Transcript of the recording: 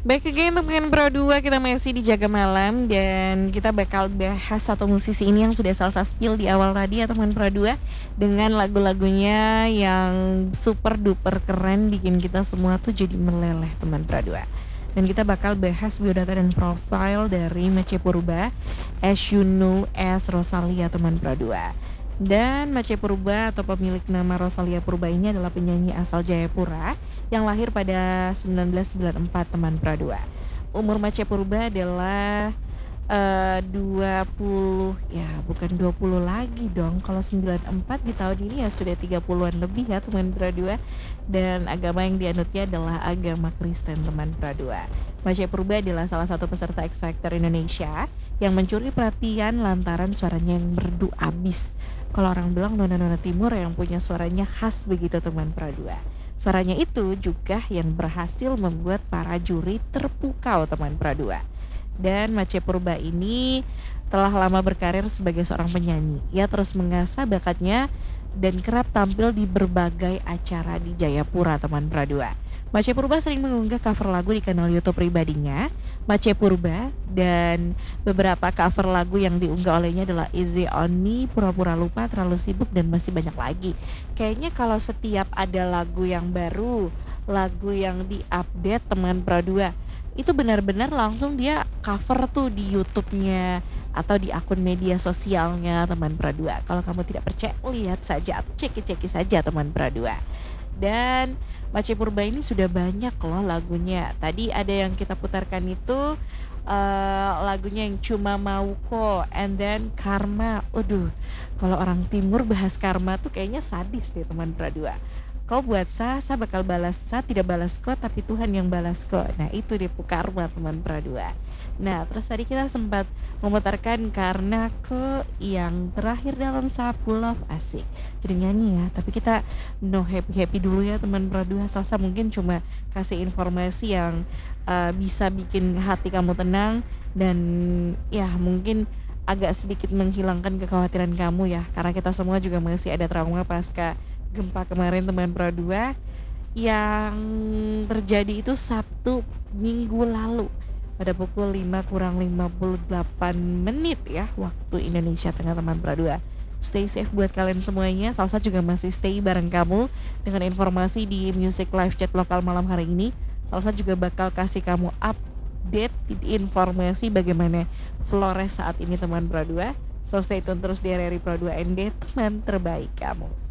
Baik again teman Pro 2, kita masih di Jaga Malam dan kita bakal bahas satu musisi ini yang sudah salsa spill di awal tadi ya teman Pro 2, dengan lagu-lagunya yang super duper keren bikin kita semua tuh jadi meleleh teman Pro 2. Dan kita bakal bahas biodata dan profile dari Mace Purba, as you know as Rosalia teman Pro 2. Dan Mace Purba atau pemilik nama Rosalia Purba ini adalah penyanyi asal Jayapura yang lahir pada 1994 teman Pradua. Umur Mace Purba adalah 20, ya bukan 20 lagi dong. Kalau 94 di tahun ini ya sudah 30-an lebih ya teman Pradua. Dan agama yang dianutnya adalah agama Kristen teman Pradua. Mace Purba adalah salah satu peserta X Factor Indonesia yang mencuri perhatian lantaran suaranya yang merdu abis. Kalau orang bilang nona-nona timur yang punya suaranya khas begitu teman Pradua. Suaranya itu juga yang berhasil membuat para juri terpukau teman Pradua. Dan Mace Purba ini telah lama berkarir sebagai seorang penyanyi. Ia terus mengasah bakatnya dan kerap tampil di berbagai acara di Jayapura teman Pradua. Mace Purba sering mengunggah cover lagu di kanal YouTube pribadinya, Mace Purba, dan beberapa cover lagu yang diunggah olehnya adalah Easy on Me, Pura-pura Lupa, Terlalu Sibuk, dan masih banyak lagi. Kayaknya kalau setiap ada lagu yang baru, lagu yang diupdate teman Pradua, itu benar-benar langsung dia cover tuh di YouTube-nya atau di akun media sosialnya teman Pradua. Kalau kamu tidak percaya, lihat saja atau ceki-ceki saja teman Pradua. Dan Mace Purba ini sudah banyak loh lagunya. Tadi ada yang kita putarkan itu lagunya yang Cuma Mau Kok, and then Karma. Waduh, kalau orang timur bahas karma tuh kayaknya sadis deh teman Pradua. Kau buat saya bakal balas, saya tidak balas kok, tapi Tuhan yang balas kok. Nah itu dia karma teman Pradua. Nah terus tadi kita sempat memutarkan Karena Kok yang terakhir dalam Sapu Love, asik. Jadi nyanyi ya, tapi kita no happy dulu ya teman Pradua. Salsa mungkin cuma kasih informasi yang bisa bikin hati kamu tenang dan ya mungkin agak sedikit menghilangkan kekhawatiran kamu ya, karena kita semua juga masih ada trauma pasca gempa kemarin teman Pro 2 yang terjadi itu Sabtu minggu lalu pada pukul 5 kurang 58 menit ya waktu Indonesia Tengah teman Pro 2. Stay safe buat kalian semuanya. Salsa juga masih stay bareng kamu dengan informasi di Music Live Chat lokal malam hari ini. Salsa juga bakal kasih kamu update informasi bagaimana Flores saat ini teman Pro 2. So stay tune terus di RRI Pro 2 ND, teman terbaik kamu.